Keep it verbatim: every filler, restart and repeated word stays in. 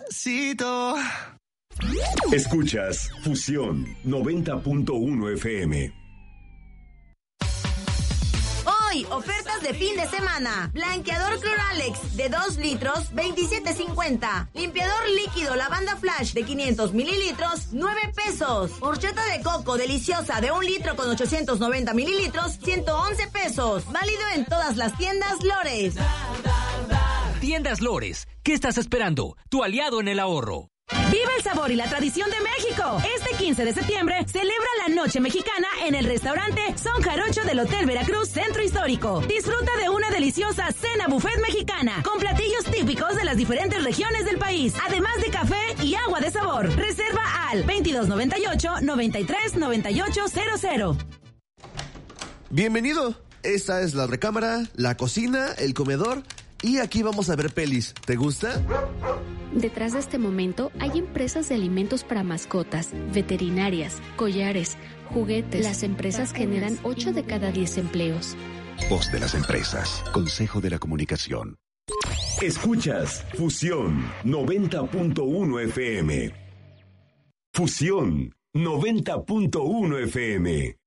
despacito. Escuchas Fusión noventa punto uno F M. Hoy, ofertas de fin de semana. Blanqueador Cloralex de dos litros, veintisiete cincuenta. Limpiador líquido Lavanda Flash de quinientos mililitros, nueve pesos. Horchata de coco deliciosa de un litro con ochocientos noventa mililitros, ciento once pesos. Válido en todas las tiendas Lores. Tiendas Lores, ¿qué estás esperando? Tu aliado en el ahorro. ¡Viva el sabor y la tradición de México! Este quince de septiembre celebra la Noche Mexicana en el restaurante Son Jarocho del Hotel Veracruz Centro Histórico. Disfruta de una deliciosa cena buffet mexicana con platillos típicos de las diferentes regiones del país, además de café y agua de sabor. Reserva al veintidós noventa y ocho, noventa y tres, noventa y ocho cero cero. Bienvenido. Esta es la recámara, la cocina, el comedor y aquí vamos a ver pelis. ¿Te gusta? Detrás de este momento hay empresas de alimentos para mascotas, veterinarias, collares, juguetes. Las empresas generan ocho de cada diez empleos. Voz de las empresas. Consejo de la Comunicación. Escuchas Fusión noventa punto uno F M. Fusión noventa punto uno F M.